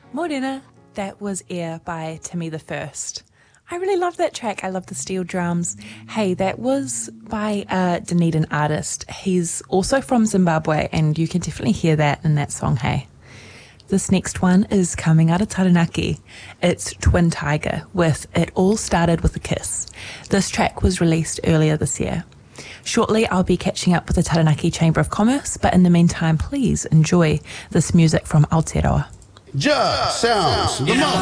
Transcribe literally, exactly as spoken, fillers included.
Morena, that was Air by Timmy the First. I really love that track. I love the steel drums. Hey, that was by a Dunedin artist. He's also from Zimbabwe, and you can definitely hear that in that song, hey. This next one is coming out of Taranaki. It's Twin Tiger with It All Started With a Kiss. This track was released earlier this year. Shortly, I'll be catching up with the Taranaki Chamber of Commerce, but in the meantime, please enjoy this music from Aotearoa. Just sounds.